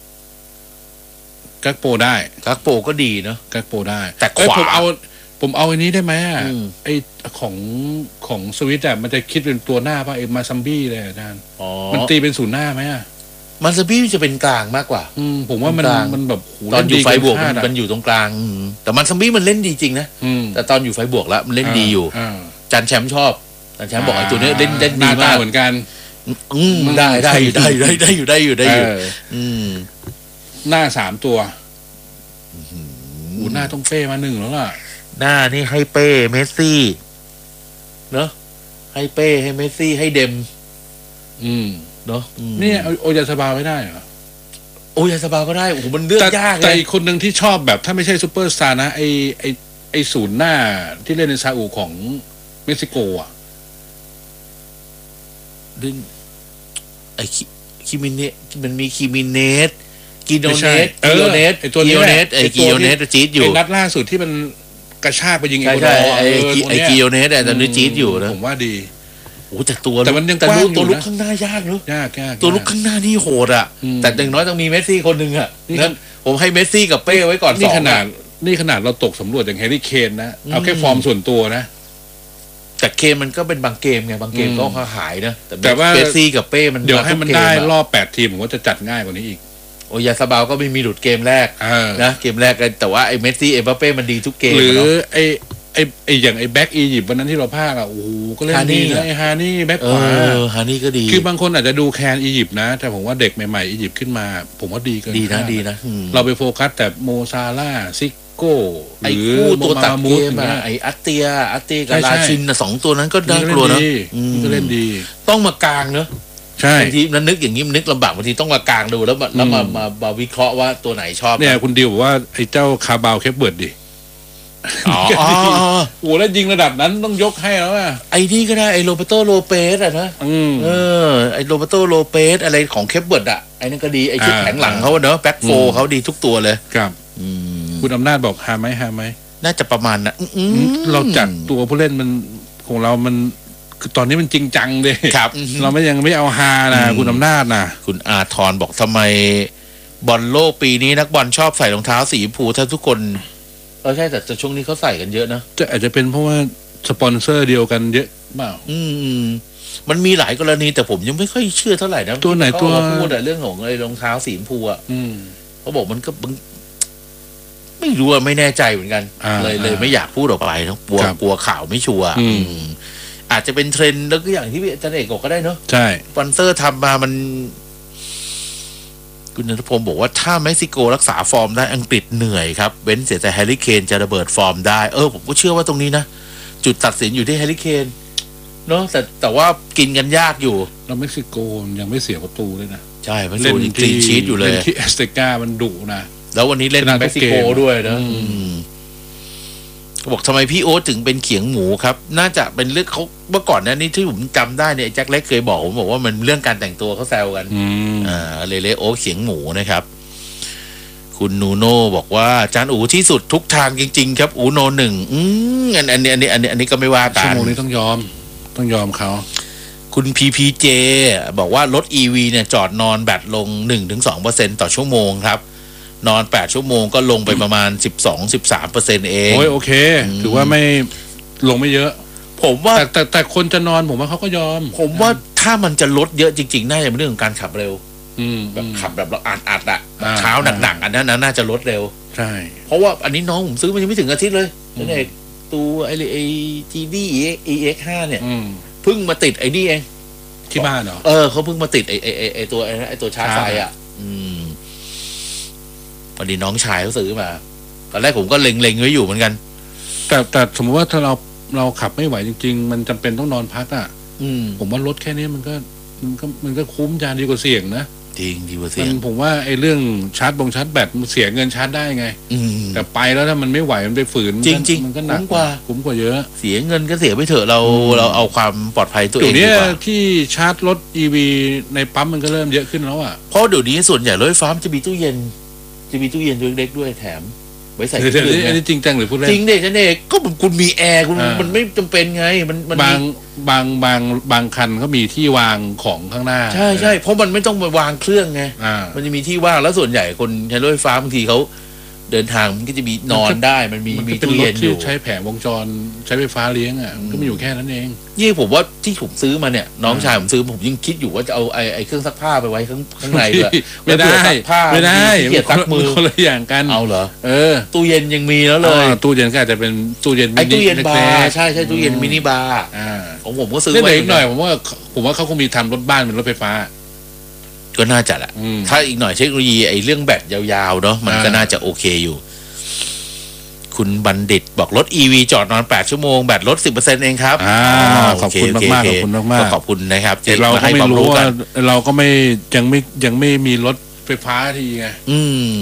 กักโปได้กักโปก็ดีเนาะกักโปได้แต่ขวาผมเอาผมเอาอันนี้ได้ไหมอ่ะไอของของสวิตอ่ะมันจะคิดเป็นตัวหน้าป่ะไอมาซัมบี้เลยอาจารย์มันตีเป็นศูนย์หน้าไหมอ่ะมาซัมบี้จะเป็นกลางมากกว่าอืมผมว่ามันมันแบบตอนอยู่ไฟบวกมันอยู่ตรงกลางแต่มาซัมบี้มันเล่นดีจริงนะแต่ตอนอยู่ไฟบวกแล้วมันเล่นดีอยู่จันแชมป์ชอบจันแชมป์บอกไอ้ตัวนี้เล่นเล่นดีมากเหมือนกันอืมได้ได้อยู่ได้ได้ได้อยู่ได้อยู่ได้อยู่อืมหน้าสามตัวอูหน้าต้องเป้มาหนึ่งแล้วล่ะหน้านี่ให้เป้เมสซี่เนาะให้เป้ให้เมสซี่ให้เดมอืมเนาะนี่โอยาสบาไม่ได้เหรอโอยาสบาก็ได้โอ้โหมันเลือกยากเลยแต่คนหนึ่งที่ชอบแบบถ้าไม่ใช่ซูเปอร์สตาร์นะไอไอไอศูนย์หน้าที่เล่นในซาอุของเม็กซิโกอ่ะดึงไอคิมิเนมันมีคิมิเนสกิโดเนสกิโยเนสกิโยเนสไอกิโยเนสจี๊ดอยู่นัดล่าสุดที่มันกระชากไปยิงไอ้ไอ้ไอ้กิโยเนสแต่ตอนนี้จี๊ดอยู่นะผมว่าดีโอ้แต่ตัวแต่มันยังแต่ตัวลุกข้างหน้ายากเนอะยากยากตัวลุกข้างหน้านี่โหดอ่ะแต่อย่างน้อยต้องมีเมสซี่คนหนึ่งอ่ะนั้นผมให้เมสซี่กับเป้ไว้ก่อนสองนี่ขนาดนี่ขนาดเราตกสำรวจอย่างแฮร์รี่เคนนะเอาแค่ฟอร์มส่วนตัวนะแต่เกมมันก็เป็นบางเกมไงบางเกมก็หายนะแต่ว่าเมสซี่กับเป้มันเดี๋ยวให้มันได้รอบแปดทีมผมว่าจะจัดง่ายกว่านี้อีกโอยาซาบาวก็ไม่มีหลุดเกมแรกนะเกมแรกกันแต่ว่าไอ้เมสซี่เอ็มบัปเป้มันดีทุกเกมหรือไอ้ไอ้ไอ้อย่างไอ้แบ็กอียิปต์วันนั้นที่เราพากอ่ะโอ้โหก็เล่นดีนะไอ้ฮานี่แบ็กขวาฮานี่ก็ดีคือบางคนอาจจะดูแคนอียิปต์นะแต่ผมว่าเด็กใหม่ๆอียิปต์ขึ้นมาผมว่าดีเกินดีนะดีนะเราไปโฟกัสแต่โมซาล่าซิโก้ไอ้คู่ตัวตัดเกมอะไอ้อัตเตียอัตเตียกับลาชินสองตัวนั้นก็น่ากลัวนะก็เล่นดีต้องมากลางเนอะใช่บางทีนั้นนึกอย่างนี้มันนึกลำบากบางทีต้องมากลางดูแล้วแล้วมามามาวิเคราะห์ว่าตัวไหนชอบเนี่ยคุณดิวบอกว่าไอ้เจ้าคาบาวเคปเบิร์ดดิอ๋อโอ้แล้วยิงระดับนั้นต้องยกให้แล้วอ่ะไอ้นี่ก็ได้ไอ้โรเบโตโลเปสอ่ะนะเออไอ้โรเบโตโลเปสอะไรของเคปเบิร์ดอ่ะไอ้นั่นก็ดีไอ้ชุดแข็งหลังเขาเนอะแบ็คโฟเขาดีทุกตัวเลยครับคุณอำนาจบอกหาไหมหาไหมน่าจะประมาณนะเราจัดตัวผู้เล่นมันของเรามันคือตอนนี้มันจริงจังเลยครับเราไม่ยังไม่เอาฮานะคุณอำนาจนะคุณอาทรบอกทำไมบอลโลกปีนี้นักบอลชอบใส่รองเท้าสีชมพูถ้าทุกคนเออใช่แต่ช่วงนี้เขาใส่กันเยอะนะจะอาจจะเป็นเพราะว่าสปอนเซอร์เดียวกันเยอะเปล่าอืมมันมีหลายกรณีแต่ผมยังไม่ค่อยเชื่อเท่าไหร่นะตัวไหนตัวพูดแต่เรื่องของไอ้รองเท้าสีชมพูอ่ะเขาบอกมันก็ไม่รู้อะไม่แน่ใจเหมือนกันเลยเลยไม่อยากพูดออกไปนะกลัวกลัวข่าวไม่ชัวร์อาจจะเป็นเทรนด์แล้วก็อย่างที่อาจารย์เอกบอกก็ได้เนอะใช่สปอนเซอร์ทำมามันคุณณัฐพงศ์บอกว่าถ้าเม็กซิโกรักษาฟอร์มได้อังกฤษเหนื่อยครับเว้นเสียแต่แฮร์รี่เคนจะระเบิดฟอร์มได้เออผมก็เชื่อว่าตรงนี้นะจุดตัดสินอยู่ที่แฮร์รี่เคนเนาะแต่แต่ว่ากินกันยากอยู่แล้วเม็กซิโกยังไม่เสียประตูเลยนะใช่เล่นคลีนชีทอยู่เลยที่แอสเตกามันดุนะแล้ววันนี้เล่นเม็กซิโกด้วยนะบอกทำไมพี่โอ๊ตถึงเป็นเขียงหมูครับน่าจะเป็นเรื่องเขาเมื่อก่อนนั้นนี่ที่ผมจำได้เนี่ยแจ็คเล็กเคยบอกผมบอกว่ามันเรื่องการแต่งตัวเขาแซวกันอ่าเลเล่โอ๊ตเขียงหมูนะครับคุณนูโน่บอกว่าจานอูที่สุดทุกทางจริงๆครับอูโนหนึ่งอืมอันอันนี้อันนี้อันนี้อันนี้ก็ไม่ว่ากันชั่วโมงนี้ต้องยอมต้องยอมเขาคุณพีพีเจบอกว่ารถ อี วี เนี่ยจอดนอนแบตลง หนึ่งถึงสองเปอร์เซ็นต์ ต่อชั่วโมงครับนอนแปดชั่วโมงก็ลงไปประมาณ สิบสอง สิบสามเปอร์เซ็นต์ เองโอ้ยโอเคถือว่าไม่ลงไม่เยอะผมว่าแต่แต่แต่คนจะนอนผมว่าเขาก็ยอมผมว่าถ้ามันจะลดเยอะจริงๆน่าจะเป็นเรื่องของการขับเร็วแบบขับแบบเราอัดอัดอะเท้าหนักๆอันนั้นน่าจะลดเร็วใช่เพราะว่าอันนี้น้องผมซื้อมันยังไม่ถึงอาทิตย์เลยนั่นเองตัวไอ้ไอ้ทีดีเอเอ็กห้าเนี่ยอืมเพิ่งมาติดไอ้นี่เองที่บ้านเหรอเออเขาเพิ่งมาติดไอ้ไอ้ไอ้ไอ้ตัวไอ้ไอ้ตัวชาร์จไฟอ่ะ อืมพอดีน้องชายเขาซื้อมาตอนแรกผมก็เล็งๆไว้อยู่เหมือนกันแต่แต่สมมติว่าถ้าเราเราขับไม่ไหวจริงๆมันจำเป็นต้องนอนพักอ่ะอืมผมว่ารถแค่นี้มันก็มันก็มันก็คุ้มจานดีกว่าเสี่ยงนะจริงดีกว่าเสีมัยนงผมว่าไอ้เรื่องชาร์จบงชาร์จแบตมันเสียเงินชาร์จได้ไงอืมแต่ไปแล้วถ้ามันไม่ไหวมันไปฝืนจริงๆมันก็หนักคุ้มกว่าคุ้มกว่าเยอะเสียเงินก็เสียไปเถอะเราอืมเราเอาความปลอดภัยตัวเอเดี๋ยงวดีนี้กว่าที่ชาร์จรถ อี วี ในปั๊มมันก็เริ่มเยอะขึ้นแล้วอ่ะเพราะเดี๋ยวนี้ส่วนใหญ่รถไฟฟ้ามันจะมีตู้เย็น จะมีตู้เย็นตัวเล็กๆด้วยแถม ไว้ใส่เดี๋ยวเครื่องนี้อันนี้จริงจังหรือพูดเล่นจริงเด็กเด็กก็มันคุณมีแอร์คุณอ่ามัมันไม่จำเป็นไง มันมันบางมีบางบางบางคันเขามีที่วางของข้างหน้าใช่ใช่เพราะมันไม่ต้องไปวางเครื่องไงอ่ามันจะมีที่ว่างแล้วส่วนใหญ่คนใช้รถไฟฟ้าบางทีเขาเดินทางมันก็จะมีนอนได้ มันมีมันมีก็เป็นตู้รเย็ถนอที่ยู่ใช้แผงวงจรใช้ไฟฟ้าเลี้ยงอ่ะมันก็มีอยู่แค่นั้นเองยี่ผมว่าที่ผมซื้อมาเนี่ย น้องชายผมซื้อผมยังคิดอยู่ว่าจะเอาไอ้ไอ้เครื่องซักผ้าไปไว้ข้างข้างในด้วยไม่ได้แล้วเผื่อซักผ้าไม่ได้ขี้เกียจซักมือคนละอย่างกันเอาเหรอเออตู้เย็นยังมีแล้วเลยอ่าตู้เย็นก็อาจจะเป็นตู้เย็นไอ้ตู้เย็นบาล็ร์กๆใช่ใช่ตู้เย็นมินิบาร์อ่าของผมก็ซื้อเล่นไว้อีกหน่อยผมว่าผมว่าเขาคงมีทำรถบ้านเป็นรถไฟฟ้าก็น่าจะแหละอืมถ้าอีกหน่อยเทคโนโลยีไอ้เรื่องแบตยาวๆเนาะมันก็อ่าน่าจะโอเคอยู่ คุณบัณฑิตบอกรถ อี วี จอดนอนแปดชั่วโมงแบตลด สิบเปอร์เซ็นต์ เองครับอ่าโขอบคุณโเมากๆขอบคุณมากๆก็ขอบคุณนะครับแต่เราก็ให้ไม่ความรู้กัว่าน เราก็ไม่ยังไม่ยังไม่มีรถไฟฟ้าทีไงอืม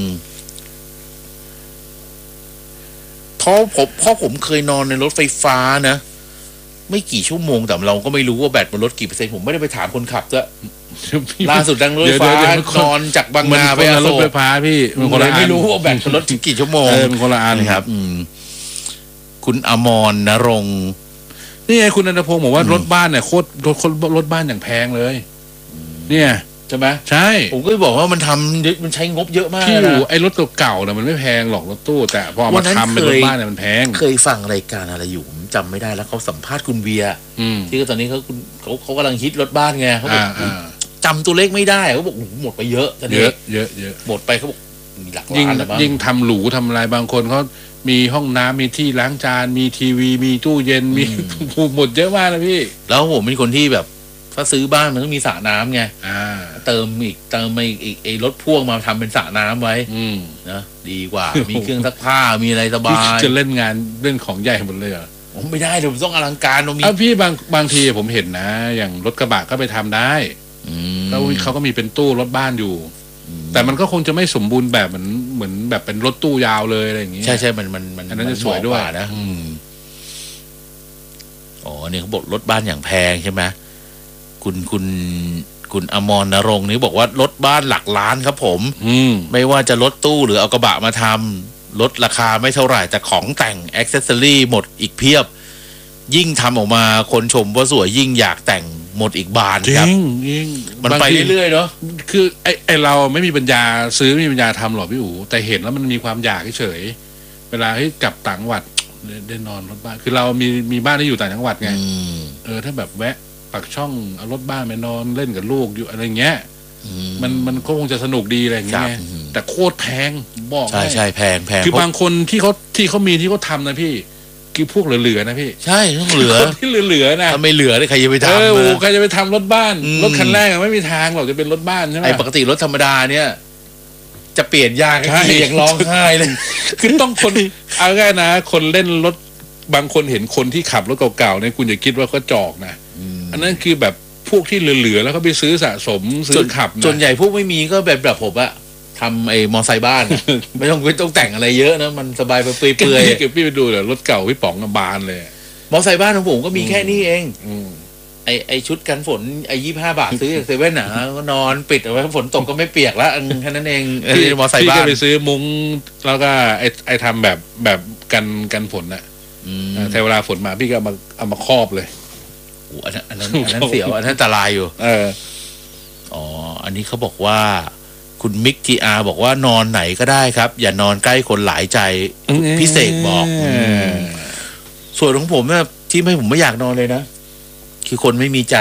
เพราะผมเพราะผมเคยนอนในรถไฟฟ้านะ ไม่กี่ชั่วโมงแต่เราก็ไม่รู้ว่าแบตมันลดกี่เปอร์เซ็นต์ผมไม่ได้ไปถามคนขับซะล่าสุดดังรถไฟฟ้าเดี๋ยวๆๆนอนจากบางมันนาคไปนอละรโศถไฟกฟ้าพี่มันคนเลละยอันไม่รู้ว่าแบตมันลดถึงกี่ชั่วโมงเออเป็นคนละอันนะครับ อืม คุณอมรณรงค์นี่ไงคุณนันทพงศ์บอกว่ารถบ้านเนี่ยโคตรรถรถรถบ้านอย่างแพงเลย เนี่ยใช่ไหมใช่ผมก็บอกว่ามันทำเยอะมันใช้งบเยอะมากที่อยู่นะไอ้รถเก่าๆเนี่ยมันไม่แพงหรอกรถตู้แต่พอเอาวัมานนั้นทำเป็นรเคถยบ้านเนี่ยมันแพงเคยฟังรายการอะไรอยู่ผมจำไม่ได้แล้วเขาสัมภาษณ์คุณเวียอืมที่ตอนนี้เขาเขาเขากำลังฮิตรถบ้านไงเขาบออ่าก อ่าจำตัวเลขไม่ได้เขาบอกโอ้โหหมดไปเยอะตอนเยนี้อะเยอะเยอะหมดไปเขาบอกมีหลักยิ่งล้านแล้วมั้งยิ่งทำหรูทำอะไรบางคนเขามีห้องน้ำมีที่ล้างจานมีทีวีมีตู้เย็นมีหมดเยอะมากนะพี่แล้วผมเป็นคนที่แบบถ้าซื้อบ้านมันต้องมีสระน้ำไงอ่าเติมอีกเติมมาอีกอีกไอ้รถพ่วงมาทำเป็นสระน้ำไว้อืมนะดีกว่า มีเครื่องซักผ้ามีอะไรสบาพี่ยจะเล่นงานเล่นของใหญ่หมดเลยเหรอผมไม่ได้เดี๋ยวผมต้องอลังการเรามีอ้าวพี่บางบางทีผมเห็นนะ อย่างรถกระบะก็ไปทำได้อืมเขาเขาก็มีเป็นตู้รถบ้านอยู่ แต่มันก็คงจะไม่สมบูรณ์แบบเหมือนเหมือนแบบเป็นรถตู้ยาวเลยอะไรอย่างเงี้ยใช่ใช่มันมันมันอันนั้นจะมัสวยด้วยเหมาะกานะอืมอ๋อเนี่ยเขาบอกรถบ้านอย่างแพงใช่ไหมคุณคุณคุณอมรณรงค์นี่บอกว่ารถบ้านหลักล้านครับผมอืมไม่ว่าจะรถตู้หรือเอากระบะมาทำลดราคาไม่เท่าไหร่ แต่ของแต่งอ็อกเซสซอรี่หมดอีกเพียบ ยิ่งทำออกมาคนชมว่าสวยยิ่งอยากแต่งหมดอีกบานจริครับงจริงมันบางไปทีเรื่อยๆเนาะคือไอไอเราไม่มีปัญญาซื้อไม่มีปัญญาทำหรอกพี่อู๋แต่เห็นแล้วมันมีความอยากเฉยๆเวลาให้กลับต่างจังหวัดได้ได้นอนรถบ้านคือเรามีมีบ้านที่อยู่ต่างจังหวัดไงอืมเออถ้าแบบแวะปักช่องเอารถบ้านไปนอนเล่นกับลูกอยู่อะไรเงี้ยอืมันมันก็คงจะสนุกดีอะไรอย่างเงี้ครัยบอืมแต่โคตรแพงบอกใช่ให้ใช่แพงแพงคือเพราะบางคนที่เขาที่เขามีที่เขาทำนะพี่คือพวกเหลือๆนะพี่ใช่ต้องเหลือคนที่เหลือๆนะถ้าไม่เหลือเนี่ยใครจะไปเออทำโอ้นะใครจะไปทำรถบ้านอืมรถคันแรกอะไม่มีทางหรอกจะเป็นรถบ้านใช่ไหมไอ้ปกติรถธรรมดาเนี่ย จะเปลี่ยนยางใช่ให้อย่างร้องไห้เลยคือต้องคน เอาง่ายนะ คนเล่นรถบางคนเห็นคนที่ขับรถเก่าๆเนี่ยคุณอย่าคิดว่าเขาจอกนะอันนั้นคือแบบพวกที่เหลือๆแล้วก็ไปซื้อสะสมซื้ส่วอน ขับนะส่วนใหญ่พวกไม่มีก็แบบแบบผมอะทำไอ้มอไซค์บ้าน อะ ไม่ต้องไม่ต้องแต่งอะไรเยอะนะ มันสบายไปเปื่เปื่อยเก็บพี่ไปดูเลยรถเก่าพี่ป๋องกับบานเลยๆมอไซค์บ้านของผมก็มีแค่นี้เองอืมไอไอชุดกันฝนไอยี่ห้าบาทซื้อจากเซเว่นอะก็นอนปิดเอาไว้ฝนตกก็ไม่เปียกแล้วแค่นั้นเองเออพี่มอไซค์พี่บ้าก็นไปซื้อมุ้งแล้วก็ไอ้ไอ้ทำแบบแบบกันกันฝนน่ะอืมเออแต่เวลาฝนมาพี่ก็เอามาเอามาครอบเลยโอ้อันนั้นอันนั้นอันนั้นเสียวอันนั้นอันตรายอยู่เอออ๋อ อันนี้เขาบอกว่า คุณมิกทีอาร์บอกว่านอนไหนก็ได้ครับ อย่านอนใกล้คนหลายใจพี่เสกบอกอืมส่วนของผมเนี่ยที่ไม่ผมไม่อยากนอนเลยนะ คือคนไม่มีใจ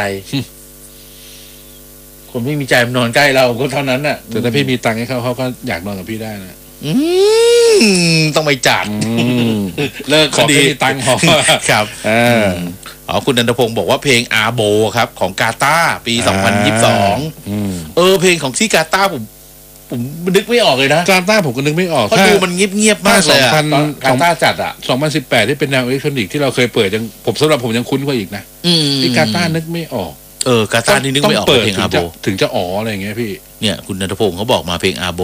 คนไม่มีใจมันนอนใกล้เราก็เท่านั้นน่ะแต่ถ้าพี่มีตังค์ให้เขาเขาก็อยากนอนกับพี่ได้นะอืมต้องไปจัดเลิกขอไม่มีตังค์พอครับอ๋อคุณนันทพงศ์บอกว่าเพลงอาโบครับของกาตาร์ปีสองพันยี่สิบสองเออเพลงของที่กาตาร์ผมผมนึกไม่ออกเลยนะกาตาร์ผมก็นึกไม่ออกเพราะดูมันเงียบๆมากเลยกาตาร์จัดอ่ะสองพันสิบแปดที่เป็นแนวอิเล็กทรอนิกส์ที่เราเคยเปิดยังผมสำหรับผมยังคุ้นกว่าอีกนะที่กาตาร์นึกไม่ออกเออกาตาร์นี่นึกไม่ออกเพลงอาโบถึงจะอ๋ออะไรอย่างเงี้ยพี่เนี่ยคุณนันทพงศ์เขาบอกมาเพลงอาโบ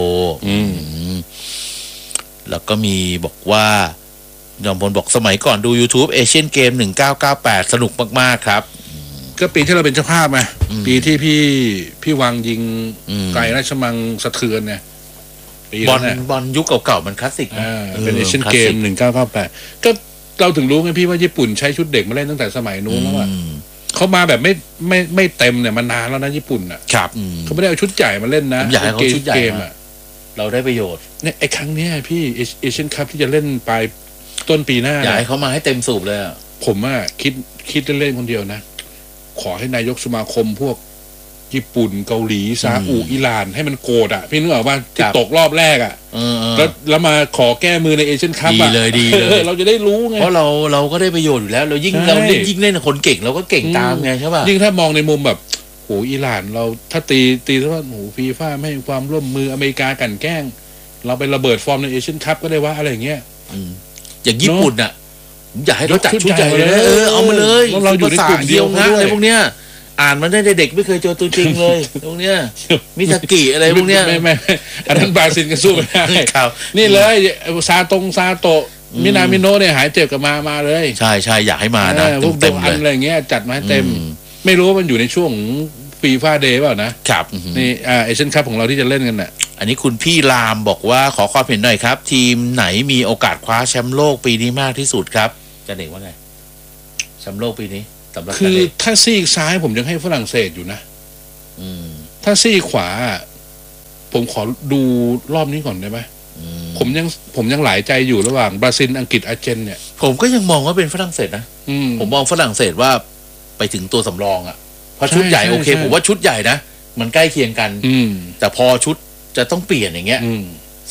แล้วก็มีบอกว่ายอมพลบอกสมัยก่อนดู YouTube Asian Game หนึ่งเก้าเก้าแปดสนุกมากๆครับก็ปีที่เราเป็นเจ้าภาพไงปีที่พี่พี่วังยิงไกลราชมังสะเทือนเนี่ยบอลบอลยุคเก่าๆมันคลาสสิกเป็น Asian Game หนึ่งเก้าเก้าแปดก็เราถึงรู้ไงพี่ว่าญี่ปุ่นใช้ชุดเด็กมาเล่นตั้งแต่สมัยนู้นแล้วอ่ะเขามาแบบไม่ไม่ไม่เต็มเนี่ยมานานแล้วนะญี่ปุ่นอ่ะครับเขาไม่ได้เอาชุดใหญ่มาเล่นนะอยากให้เขาชุดใหญ่อ่ะเราได้ประโยชน์เนี่ยไอ้ครั้งนี้พี่เอเชียนคัพที่จะเล่นปลายต้นปีหน้าอยากให้เขามาให้เต็มสูบเลยอ่ะผมอ่ะคิดคิดเล่นๆคนเดียวนะขอให้นายกสมาคมพวกญี่ปุ่นเกาหลีซาอุอิหร่านให้มันโกรธอ่ะพี่นึกออกป่ะที่ตกรอบแรกอ่ะแล้วแล้วมาขอแก้มือในเอเชียนคัพดีเลยดีเลยเราจะได้รู้ไงเพราะเราเราก็ได้ประโยชน์อยู่แล้วเรายิ่งเรายิ่งเล่นคนเก่งเราก็เก่งตามไงใช่ป่ะยิ่งถ้ามองในมุมแบบโหอิหร่านเราถ้าตีตีถ้าว่าโหฟีฟ่าไม่ให้ความร่วมมืออเมริกากันแกล้งเราไประเบิดฟอร์มในเอเชียนคัพก็ได้ว่าอะไรอย่างเงี้ยอย่างญี่ปุ่นอ่ะอยากให้เขาจัดชุดใหญ่เลยเออเอามาเลยเราอยู่ในกลุ่มเดียวนะอะไรพวกเนี้ยอ่านมันได้เด็กไม่เคยเจอตัวจริงเลยตรงเนี้ยมิซากิอะไรพวกเนี้ยไม่ไม่อันนั้นบราซิลก็สู้ไม่ได้นี่เลยซาตงซาโตะมินามิโนะเนี่ยหายเจ็บกับมามาเลยใช่ใช่อยากให้มานะพวกเต็มอะไรเงี้ยจัดมาให้เต็มไม่รู้ว่ามันอยู่ในช่วงฟีฟ่าเดย์เปล่านะครับนี่อ่าเอเชียนคัพของเราที่จะเล่นกันน่ะอันนี้คุณพี่รามบอกว่าขอความเห็นหน่อยครับทีมไหนมีโอกาสคว้าแชมป์โลกปีนี้มากที่สุดครับจะเด็กว่าไงแชมป์โลกปีนี้สำหรับคือถ้าซีกซ้ายผมยังให้ฝรั่งเศสอยู่นะถ้าซีกขวาผมขอดูรอบนี้ก่อนได้ไหมผมยังผมยังหลายใจอยู่ระหว่างบราซิลอังกฤษอาร์เจนเนี่ยผมก็ยังมองว่าเป็นฝรั่งเศสนะผมมองฝรั่งเศสว่าไปถึงตัวสำรองอ่ะเพราะชุดใหญ่โอเคผมว่าชุดใหญ่นะมันใกล้เคียงกันแต่พอชุดจะต้องเปลี่ยนอย่างเงี้ย